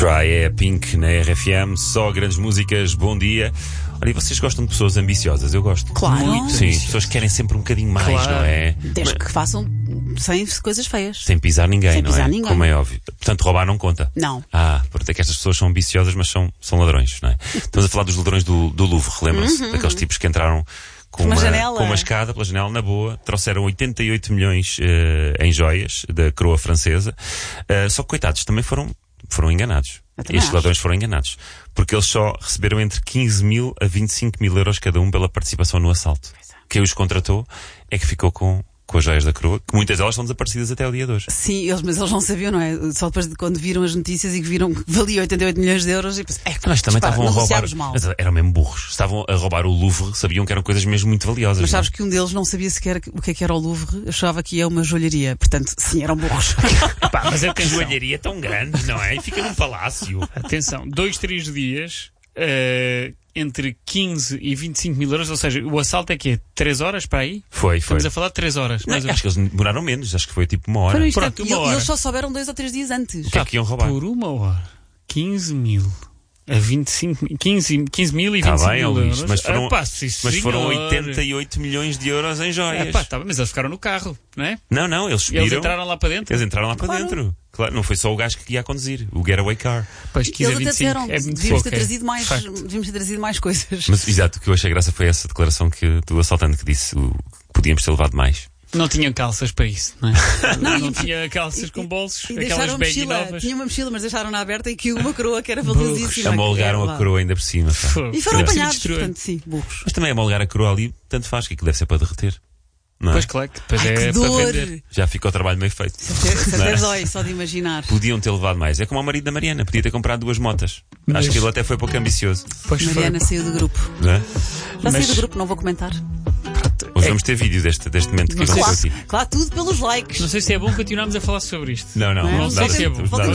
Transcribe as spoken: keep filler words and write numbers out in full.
Try é a Pink na R F M, só grandes músicas, bom dia. Olha, e vocês gostam de pessoas ambiciosas? Eu gosto. Claro. Muito. Sim, pessoas que querem sempre um bocadinho mais, Claro. não é? Desde que façam sem coisas feias. Sem pisar ninguém, Sem não pisar é? ninguém. Como é óbvio. Portanto, roubar não conta. Não. Ah, porque é que estas pessoas são ambiciosas, mas são, são ladrões, não é? Estamos a falar dos ladrões do, do Louvre, relembram-se? Uhum. Daqueles tipos que entraram com Uma uma, janela. com uma escada pela janela, na boa, trouxeram oitenta e oito milhões uh, em joias da coroa francesa. Uh, só que, coitados, também foram, foram enganados. Eu Estes acho. ladrões foram enganados. Porque eles só receberam entre quinze mil a vinte e cinco mil euros cada um pela participação no assalto. Quem os contratou é que ficou com, com as joias da coroa, que muitas delas estão desaparecidas até o dia de hoje. Sim, eles, mas eles não sabiam, não é? Só depois de quando viram as notícias e que viram que valia oitenta e oito milhões de euros e pensei, é, Mas também dispara, estavam a roubar. negociámos mal. Mas eram mesmo burros. Estavam a roubar o Louvre, sabiam que eram coisas mesmo muito valiosas. Mas não é? sabes que um deles não sabia sequer o que é que era o Louvre, achava que ia uma joalharia. Portanto, sim, eram burros. Pá, mas Que atenção, joalharia tão grande, não é? E fica num palácio. atenção, dois, três dias, eh, entre quinze e vinte e cinco mil euros, ou seja, o assalto é que é três horas para aí? Foi, foi. Estamos a falar de três horas. Não, Mas acho que eles demoraram menos, acho que foi tipo uma hora. Foram O instantes. Pronto, E, uma e hora. eles só souberam dois ou três dias antes. que é que iam roubar? por uma hora, quinze mil a vinte e cinco mil, quinze, quinze mil e Tá vinte e cinco bem, ó, mil Luís, euros. mas foram, Ah, pá, sim, mas foram senhor. oitenta e oito milhões de euros em joias. Ah, pá, tá bem, mas eles ficaram no carro, não é? Não, não, eles E subiram. eles entraram lá para dentro. Eles entraram lá para Claro. dentro. Claro, não foi só o gajo que ia a conduzir, o getaway car. Pois, quinze a Eles até vinte e cinco disseram, é muito devíamos pouco, ter é. trazido mais, Facto. devíamos ter trazido mais coisas. Mas, exato, o que eu achei graça foi essa declaração que, do assaltante que disse o, que podíamos ter levado mais. Não tinham calças para isso, não é? Não, não e- tinha calças com bolsos, E aquelas deixaram a baggy mochila, novas. tinha uma mochila, mas deixaram-na aberta e que uma coroa que era valiosíssima. Amolgaram que a coroa ainda por cima. Pá. Fogo. E foram Deve ser apanhados, destruir. portanto, sim, burros. Mas também amolgar a coroa ali, tanto faz, que aquilo deve ser para derreter. Não é? Pois claro, que depois Ai, é que para dor! vender. Já fica o trabalho meio feito. Isso até- isso Não até é? dói, só de imaginar. Podiam ter levado mais. É como o marido da Mariana, podia ter comprado duas motas. Mas- Acho que ele até foi pouco ambicioso. Pois foi. Mariana saiu do grupo. Não é? Já Mas- saiu do grupo, não vou comentar. Hoje É- vamos ter vídeo deste, deste momento que Não sei aconteceu Claro, aqui. claro, tudo pelos likes. Não sei se é bom continuarmos a falar sobre isto. Não, não. Não é? vamos Não sei dar- se é bom. vamos dar- Voltamos